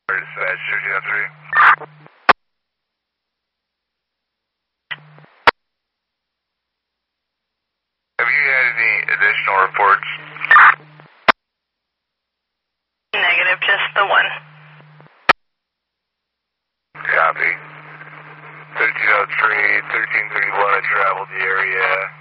Dispatch 1303. Have you had any additional reports? Negative, just the one. Copy. 1303, 1331, I traveled the area.